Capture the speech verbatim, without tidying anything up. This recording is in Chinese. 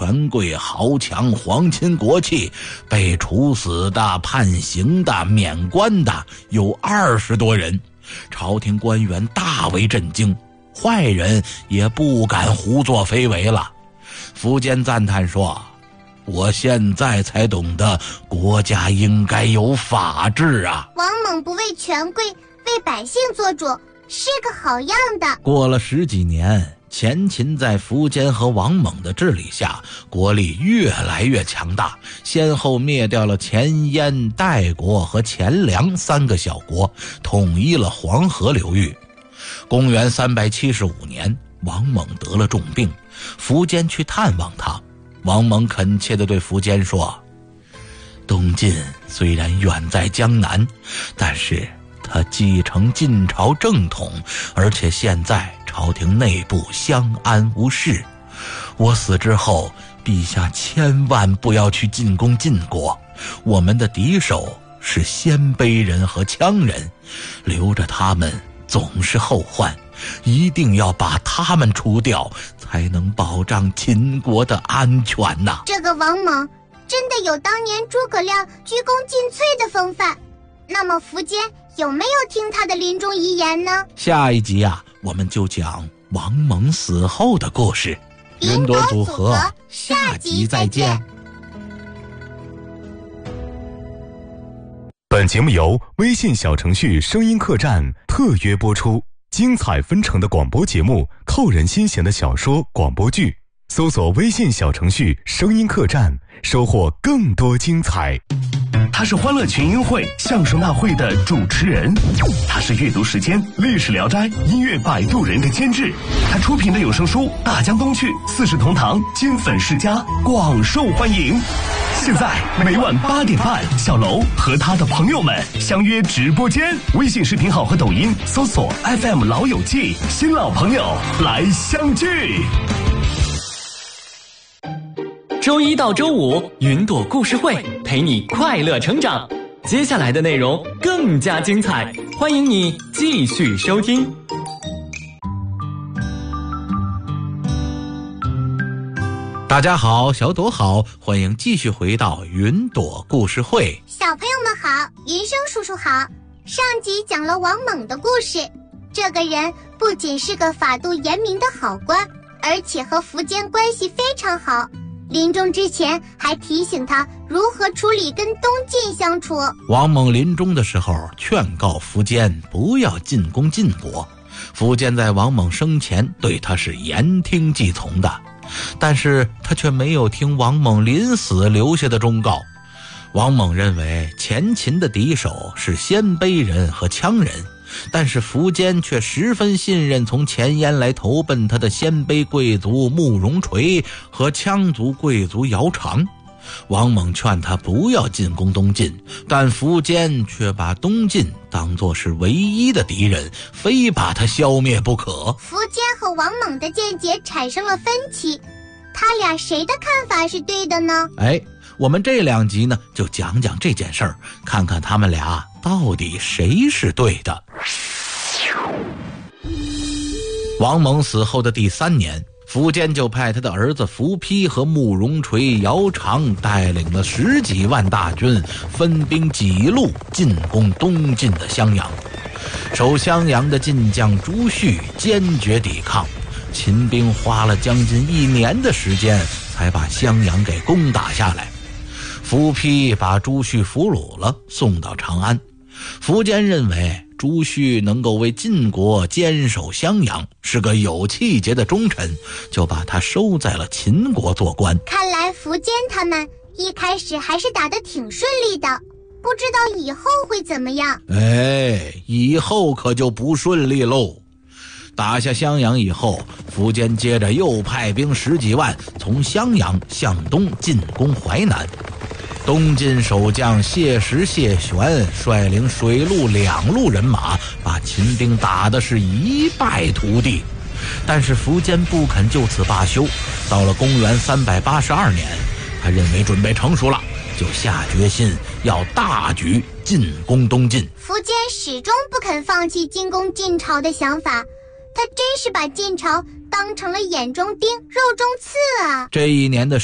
权贵、豪强、皇亲国戚，被处死的、判刑的、免官的有二十多人。朝廷官员大为震惊，坏人也不敢胡作非为了。苻坚赞叹说：我现在才懂得国家应该有法治啊！ 王猛不为权贵，为百姓做主，是个好样的。 过了十几年，前秦在苻坚和王猛的治理下，国力越来越强大，先后灭掉了前燕、代国和前凉三个小国，统一了黄河流域。公元三百七十五年，王猛得了重病，苻坚去探望他。王猛恳切地对苻坚说：东晋虽然远在江南，但是他继承晋朝正统，而且现在朝廷内部相安无事。我死之后，陛下千万不要去进攻晋国，我们的敌手是鲜卑人和羌人，留着他们总是后患，一定要把他们除掉，才能保障秦国的安全呐。 这个王猛真的有当年诸葛亮鞠躬尽瘁的风范，那么苻坚有没有听他的临终遗言呢？ 下一集啊，我们就讲王猛死后的故事。云朵组合，下集再见。 本节目由微信小程序声音客栈特约播出，精彩纷呈的广播节目，扣人心弦的小说广播剧，搜索微信小程序声音客栈，收获更多精彩。 他是欢乐群英会相声大会的主持人，他是阅读时间历史聊斋音乐摆渡人的监制，他出品的有声书《大江东去》四世同堂金粉世家广受欢迎。现在每晚八点半，小楼和他的朋友们相约直播间，微信视频号和抖音搜索 F M 老友记，新老朋友来相聚。 周一到周五，云朵故事会陪你快乐成长。接下来的内容更加精彩，欢迎你继续收听。 大家好，小朵好，欢迎继续回到云朵故事会。 小朋友们好，云生叔叔好。上集讲了王猛的故事，这个人不仅是个法度严明的好官，而且和苻坚关系非常好。临终之前还提醒他如何处理跟东晋相处。 王猛临终的时候劝告苻坚不要进攻晋国，苻坚在王猛生前对他是言听计从的，但是他却没有听王猛临死留下的忠告。王猛认为前秦的敌手是鲜卑人和羌人，但是苻坚却十分信任从前燕来投奔他的鲜卑贵族慕容垂和羌族贵族姚苌。王猛劝他不要进攻东晋，但苻坚却把东晋当作是唯一的敌人，非把他消灭不可。 苻坚和王猛的见解产生了分歧，他俩谁的看法是对的呢？ 哎，我们这两集呢，就讲讲这件事儿，看看他们俩到底谁是对的。王猛死后的第三年，苻坚就派他的儿子苻丕和慕容垂、姚苌带领了十几万大军，分兵几路进攻东晋的襄阳。守襄阳的晋将朱旭坚决抵抗，秦兵花了将近一年的时间才把襄阳给攻打下来。苻丕把朱旭俘虏了，送到长安。苻坚认为朱旭能够为晋国坚守襄阳，是个有气节的忠臣，就把他收在了秦国做官。 看来苻坚他们一开始还是打得挺顺利的，不知道以后会怎么样。 哎，以后可就不顺利喽。打下襄阳以后，苻坚接着又派兵十几万从襄阳向东进攻淮南。东晋守将谢石、谢玄率领水陆两路人马，把秦兵打得是一败涂地。但是苻坚不肯就此罢休，到了公元三百八十二年，他认为准备成熟了，就下决心要大举进攻东晋。 苻坚始终不肯放弃进攻晋朝的想法，他真是把晋朝当成了眼中钉、肉中刺啊！ 这一年的